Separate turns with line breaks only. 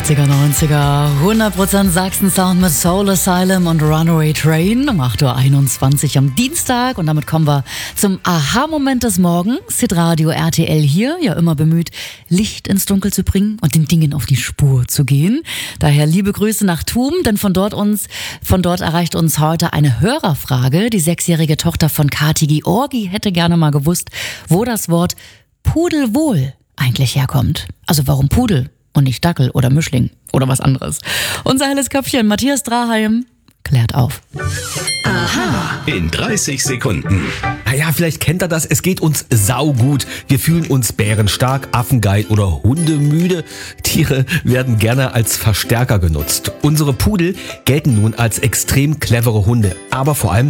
80er, 90er, 100% Sachsen-Sound mit Soul Asylum und Runaway Train um 8.21 Uhr am Dienstag. Und damit kommen wir zum Aha-Moment des Morgens. Hitradio RTL hier, ja immer bemüht, Licht ins Dunkel zu bringen und den Dingen auf die Spur zu gehen. Daher liebe Grüße nach Thum, denn von dort erreicht uns heute eine Hörerfrage. Die 6-jährige Tochter von Kati Georgi hätte gerne mal gewusst, wo das Wort Pudelwohl eigentlich herkommt. Also warum Pudel und nicht Dackel oder Mischling oder was anderes? Unser helles Köpfchen Matthias Draheim klärt auf.
Aha. In 30 Sekunden.
Naja, vielleicht kennt ihr das. Es geht uns saugut. Wir fühlen uns bärenstark, affengeil oder hundemüde. Tiere werden gerne als Verstärker genutzt. Unsere Pudel gelten nun als extrem clevere Hunde. Aber vor allem